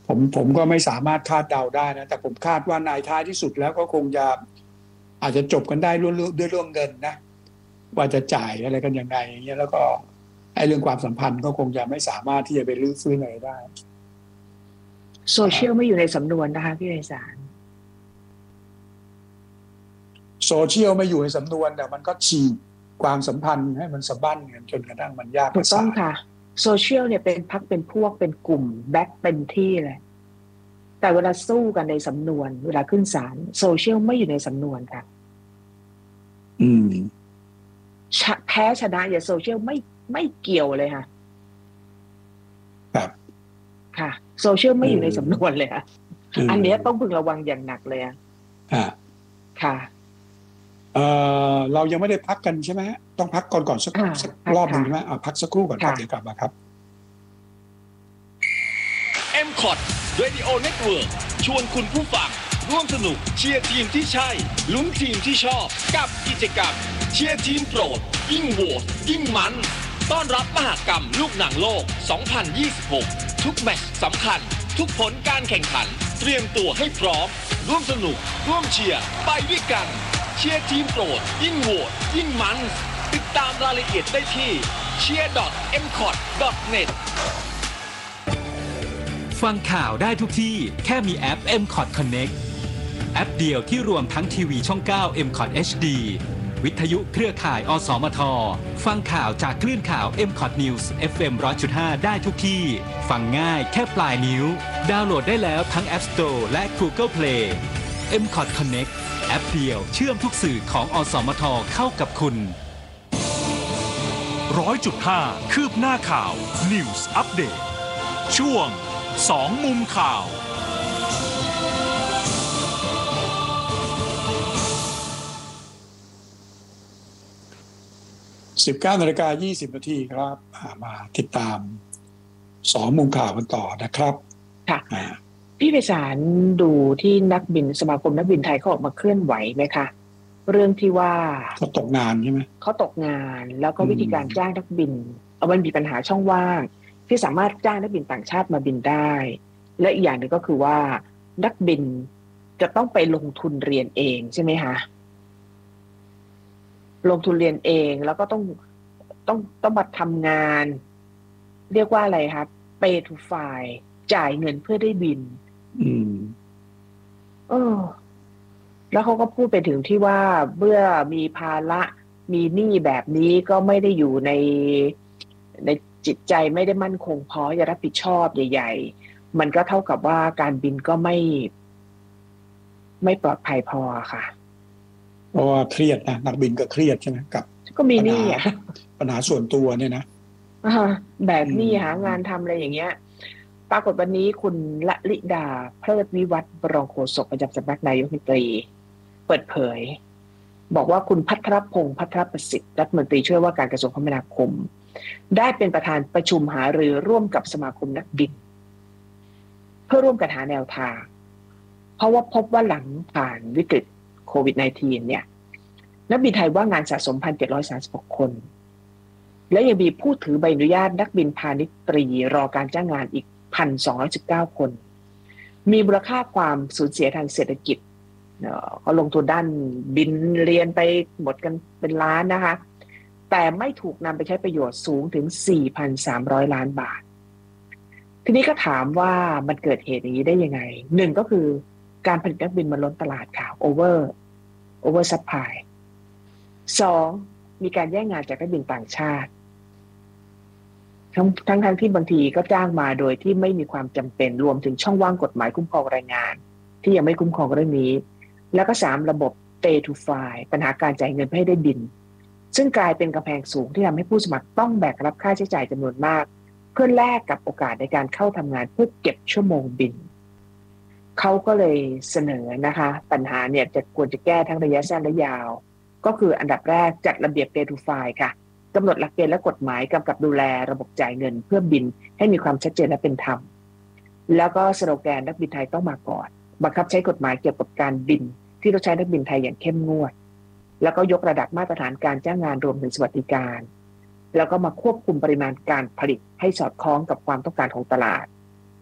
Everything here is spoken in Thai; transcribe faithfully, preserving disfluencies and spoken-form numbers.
ผมผมก็ไม่สามารถคาดเดาได้นะแต่ผมคาดว่านายท้ายที่สุดแล้วก็คงจะอาจจะจบกันได้ด้วยด้วยเรื่องเงินนะว่าจะจ่ายอะไรกันยังไงอย่างเงี้ยแล้วก็ไอ้เรื่องความสัมพันธ์ก็คงจะไม่สามารถที่จะไปรื้อฟื้นอะไรได้โซเชียลไม่อยู่ในสำนวนนะคะพี่ไพศาลโซเชียลไม่อยู่ในสำนวนแต่มันก็ฉีกความสัมพันธ์ให้มันสะบั้นกันจนกระทั่งมันยากถูกต้องประสาทค่ะโซเชียลเนี่ยเป็นพักเป็นพวกเป็นกลุ่มแบ็คเป็นที่เลยแต่เวลาสู้กันในสำนวนเวลาขึ้นศาลโซเชียลไม่อยู่ในสำนวนค่ะอืมแพ้ชนะอย่าโซเชียลไม่ไม่เกี่ยวเลยค่ะครับค่ะโซเชียลไม่อยู่ในสำนวนเลยค่ะอันนี้ต้องพึงระวังอย่างหนักเลยอ่ะค่ะเออเรายังไม่ได้พักกันใช่ไหมต้องพักก่อนก่อนสักสักรอบหนึ่งใช่ไหมอ่าพักสักครู่ก่อนครับเดี๋ยวกลับมาครับเอ็ม คอท Radio Network ชวนคุณผู้ฟังร่วมสนุกเชียร์ทีมที่ใช่ลุ้นทีมที่ชอบกับกิจกรรมเชียร์ทีมโปรดยิ่งโหวตยิ่งมันต้อนรับมหกรรมลูกหนังโลก สองพันยี่สิบหก ทุกแมตช์สำคัญทุกผลการแข่งขันเตรียมตัวให้พร้อมร่วมสนุกร่วมเชียร์ไปด้วยกันเชียร์ทีมโปรดยิ่งโหวตยิ่งมันติดตามรายละเอียดได้ที่ เชียร์ ดอท เอ็ม คอท ดอท เน็ตฟังข่าวได้ทุกที่แค่มีแอป เอ็ม คอท Connect แอปเดียวที่รวมทั้งทีวีช่อง เก้า เอ็ม คอท เอช ดี วิทยุเครือข่ายอสมทฟังข่าวจากคลื่นข่าว เอ็ม คอท News เอฟ เอ็ม หนึ่งร้อยจุดห้า ได้ทุกที่ฟังง่ายแค่ปลายนิ้วดาวน์โหลดได้แล้วทั้ง App Store และ Google Play เอ็ม คอท Connect แอปเดียวเชื่อมทุกสื่อของอสมทเข้ากับคุณร้อยจุดห้า คืบหน้าข่าว News Update ช่วงสองมุมข่าวสิบเก้านาฬิกายี่สิบนาทีครับมาติดตามสองมุมข่าวกันต่อนะครับค่ะพี่ไพศาลดูที่นักบินสมาคมนักบินไทยเขาออกมาเคลื่อนไหวไหมคะเรื่องที่ว่าเขาตกงานใช่ไหมเขาตกงานแล้วก็วิธีการจ้างนักบินเอามันมีปัญหาช่องว่างที่สามารถจ้างนักบินต่างชาติมาบินได้และอีกอย่างหนึ่งก็คือว่านักบินจะต้องไปลงทุนเรียนเองใช่ไหมคะลงทุนเรียนเองแล้วก็ต้องต้องต้องมาทำงานเรียกว่าอะไรครับ pay to fly จ่ายเงินเพื่อได้บินอืมเออแล้วเขาก็พูดไปถึงที่ว่าเมื่อมีภาระมีหนี้แบบนี้ก็ไม่ได้อยู่ในในจิตใจไม่ได้มั่นคงพอจะรับผิดชอบใหญ่ๆมันก็เท่ากับว่าการบินก็ไม่ไม่ปลอดภัยพอค่ะเพราะว่าเครียดนะนักบินก็เครียดใช่ไหมกับก็มีหนี้อ่ะปัญหาส่วนตัวเนี่ยนะแบบหนี้หางานทำอะไรอย่างเงี้ยปรากฏวันนี้คุณละลิดาเพลิดวิวัฒน์รองโฆษกประจำสำนักนายกรัฐมนตรีเปิดเผยบอกว่าคุณภัทรพงษ์ภัทรประสิทธิ์รัฐมนตรีช่วยว่าการกระทรวงคมนาคมได้เป็นประธานประชุมหารือร่วมกับสมาคมนักบินเพื่อร่วมกันหาแนวทางเพราะว่าพบว่าหลังผ่านวิกฤตโควิด สิบเก้า เนี่ยนักบินไทยว่างงานสะสม หนึ่งพันเจ็ดร้อยสามสิบหก คนและยังมีผู้ถือใบอนุญาตนักบินพาณิชย์ตรีรอการจ้างงานอีก หนึ่งพันสองร้อยสิบเก้า คนมีมูลค่าความสูญเสียทางเศรษฐกิจเขาลงทุนด้านบินเรียนไปหมดกันเป็นล้านนะคะแต่ไม่ถูกนำไปใช้ประโยชน์สูงถึง สี่พันสามร้อย ล้านบาททีนี้ก็ถามว่ามันเกิดเหตุอย่างนี้ได้ยังไงหนึ่งก็คือการผลิตนักบินมันล้นตลาดค่ะ over over supply สองมีการแย่งงานจากนักบินต่างชาติทั้งทั้งทั้งที่บางทีก็จ้างมาโดยที่ไม่มีความจำเป็นรวมถึงช่องว่างกฎหมายคุ้มครองแรงงานที่ยังไม่คุ้มครองเรื่องนี้แล้วก็สามระบบ pay to fly ปัญหาการจ่ายเงินเพื่อให้ได้บินซึ่งกลายเป็นกำแพงสูงที่ทำให้ผู้สมัครต้องแบกรับค่าใช้จ่ายจำนวนมากเพื่อแลกกับโอกาสในการเข้าทำงานเพื่อเก็บชั่วโมงบินเขาก็เลยเสนอนะคะปัญหาเนี่ยจะควรจะแก้ทั้งระยะสั้นและยาวก็คืออันดับแรกจัดระเบียบ pay to fly ค่ะกำหนดหลักเกณฑ์และกฎหมายกำกับดูแลระบบจ่ายเงินเพื่อบินให้มีความชัดเจนและเป็นธรรมแล้วก็สโลแกนนักบินไทยต้องมาก่อนบังคับใช้กฎหมายเกี่ยวกับการบินที่ต้องใช้นักบินไทยอย่างเข้มงวดแล้วก็ยกระดับมาตรฐานการจ้างงานรวมถึงสวัสดิการแล้วก็มาควบคุมปริมาณการผลิตให้สอดคล้องกับความต้องการของตลาด